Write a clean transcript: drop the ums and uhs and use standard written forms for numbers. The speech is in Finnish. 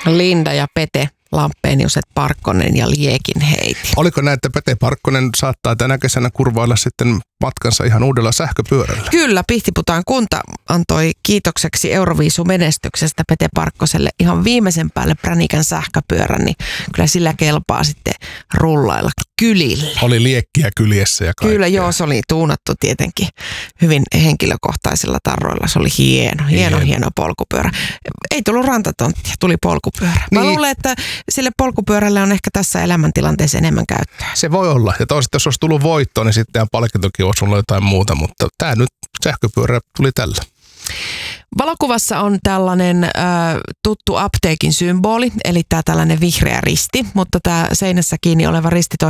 Linda ja Pete Lampeniuset Parkkonen ja Liekin Heiti. Oliko näin, että Pete Parkkonen saattaa tänä kesänä kurvailla sitten matkansa ihan uudella sähköpyörällä? Kyllä, Pihtiputaan kunta antoi kiitokseksi Euroviisu-menestyksestä Pete Parkkoselle ihan viimeisen päälle pränikän sähköpyörän, niin kyllä sillä kelpaa sitten rullailla kylille. Oli liekkiä kyljessä ja kaikkea. Kyllä, joo, se oli tuunattu tietenkin hyvin henkilökohtaisilla tarroilla. Se oli hieno polkupyörä. Ei tullut rantatonttia, tuli polkupyörä. Mä luulen, että sille polkupyörälle on ehkä tässä elämäntilanteessa enemmän käyttöä. Se voi olla. Ja toisaalta, jos olisi tullut voittoon, niin sitten palkintokin olisi ollut jotain muuta, mutta tämä nyt sähköpyörä tuli tällä. Valokuvassa on tällainen tuttu apteekin symboli, eli tämä tällainen vihreä risti, mutta tämä seinässä kiinni oleva risti